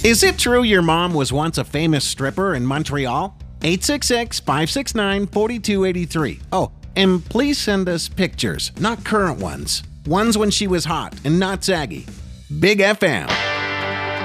Is it true your mom was once a famous stripper in Montreal? 866-569-4283. Oh, and please send us pictures, not current ones. Ones when she was hot and not saggy. Big FM.